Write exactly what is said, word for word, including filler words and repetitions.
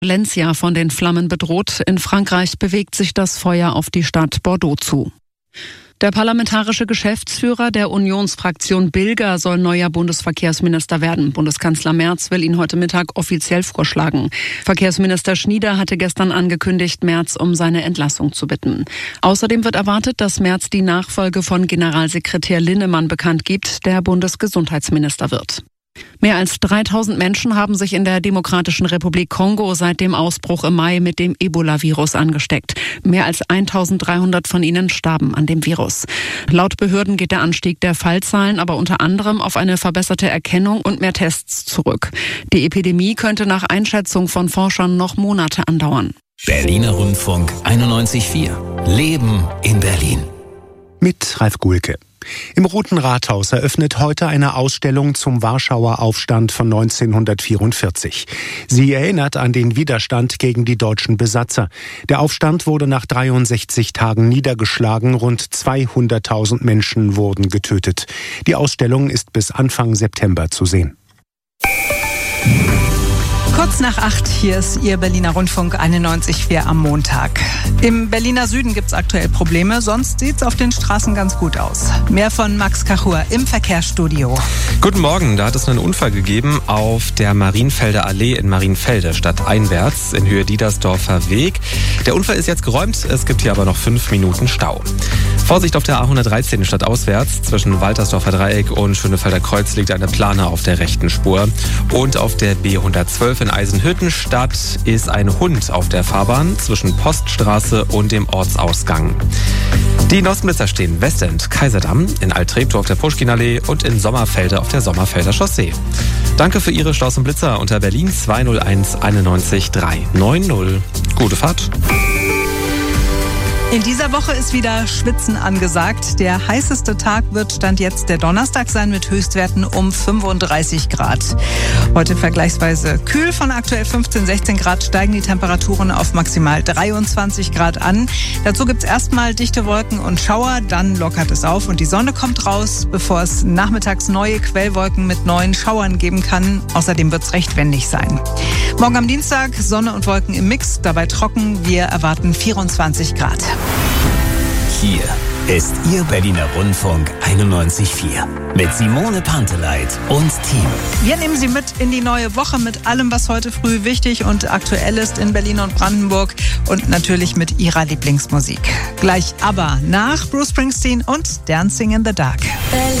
Valencia von den Flammen bedroht. In Frankreich bewegt sich das Feuer auf die Stadt Bordeaux zu. Der parlamentarische Geschäftsführer der Unionsfraktion Bilger soll neuer Bundesverkehrsminister werden. Bundeskanzler Merz will ihn heute Mittag offiziell vorschlagen. Verkehrsminister Schnieder hatte gestern angekündigt, Merz um seine Entlassung zu bitten. Außerdem wird erwartet, dass Merz die Nachfolge von Generalsekretär Linnemann bekannt gibt, der Bundesgesundheitsminister wird. Mehr als dreitausend Menschen haben sich in der Demokratischen Republik Kongo seit dem Ausbruch im Mai mit dem Ebola-Virus angesteckt. Mehr als eintausenddreihundert von ihnen starben an dem Virus. Laut Behörden geht der Anstieg der Fallzahlen aber unter anderem auf eine verbesserte Erkennung und mehr Tests zurück. Die Epidemie könnte nach Einschätzung von Forschern noch Monate andauern. Berliner Rundfunk einundneunzig Komma vier. Leben in Berlin. Mit Ralf Guhlke. Im Roten Rathaus eröffnet heute eine Ausstellung zum Warschauer Aufstand von neunzehnhundertvierundvierzig. Sie erinnert an den Widerstand gegen die deutschen Besatzer. Der Aufstand wurde nach dreiundsechzig Tagen niedergeschlagen. Rund zweihunderttausend Menschen wurden getötet. Die Ausstellung ist bis Anfang September zu sehen. Kurz nach acht, hier ist Ihr Berliner Rundfunk einundneunzig Komma vier am Montag. Im Berliner Süden gibt es aktuell Probleme, sonst sieht es auf den Straßen ganz gut aus. Mehr von Max Kachur im Verkehrsstudio. Guten Morgen, da hat es einen Unfall gegeben auf der Marienfelder Allee in Marienfelde, stadteinwärts in Höhe Diedersdorfer Weg. Der Unfall ist jetzt geräumt, es gibt hier aber noch fünf Minuten Stau. Vorsicht auf der A hundertdreizehn stadtauswärts, zwischen Waltersdorfer Dreieck und Schönefelder Kreuz liegt eine Plane auf der rechten Spur. Und auf der B hundertzwölf in Eisenhüttenstadt ist ein Hund auf der Fahrbahn zwischen Poststraße und dem Ortsausgang. Die Nossenblitzer stehen Westend, Kaiserdamm, in Alt-Treptow auf der Puschkinallee und in Sommerfelde auf der Sommerfelder Chaussee. Danke für Ihre Staus und Blitzer unter Berlin zwei null eins einundneunzig drei neun null. Gute Fahrt. In dieser Woche ist wieder Schwitzen angesagt. Der heißeste Tag wird Stand jetzt der Donnerstag sein mit Höchstwerten um fünfunddreißig Grad. Heute vergleichsweise kühl, von aktuell fünfzehn, sechzehn Grad steigen die Temperaturen auf maximal dreiundzwanzig Grad an. Dazu gibt's erstmal dichte Wolken und Schauer, dann lockert es auf und die Sonne kommt raus, bevor es nachmittags neue Quellwolken mit neuen Schauern geben kann. Außerdem wird's recht windig sein. Morgen am Dienstag Sonne und Wolken im Mix, dabei trocken. Wir erwarten vierundzwanzig Grad. Hier ist Ihr Berliner Rundfunk einundneunzig Komma vier mit Simone Panteleit und Team. Wir nehmen Sie mit in die neue Woche mit allem, was heute früh wichtig und aktuell ist in Berlin und Brandenburg und natürlich mit Ihrer Lieblingsmusik. Gleich aber nach Bruce Springsteen und Dancing in the Dark. Berlin.